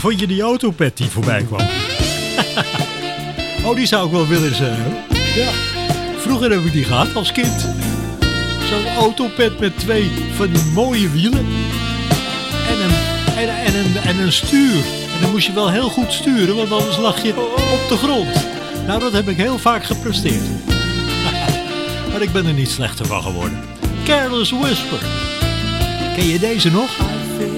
vond je die autopet die voorbij kwam? Oh, die zou ik wel willen eens hebben. Ja. Vroeger heb ik die gehad als kind. Zo'n autopet met 2 van die mooie wielen. En een stuur. En dan moest je wel heel goed sturen, want anders lag je op de grond. Nou, dat heb ik heel vaak gepresteerd. Maar ik ben er niet slechter van geworden. Careless Whisper. Ken je deze nog?